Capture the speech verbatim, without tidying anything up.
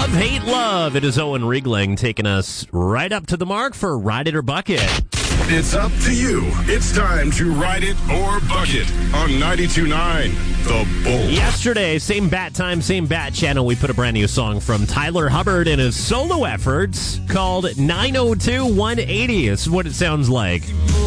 Love, hate, love. It is Owen Riegling taking us right up to the mark for Ride It or Bucket. It's up to you. It's time to Ride It or Bucket on ninety-two point nine The Bull. Yesterday, same bat time, same bat channel, we put a brand new song from Tyler Hubbard and his solo efforts called nine oh two one eighty. This is what it sounds like.